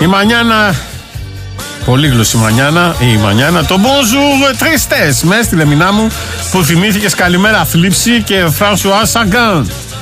Η Μανιάνα. Πολύγλωση Μανιάνα. Η Μανιάνα. Το bonjour tristes. Με έστειλε μηνά μου που θυμήθηκες καλημέρα θλίψη και Φρανσουά Σαγκάν.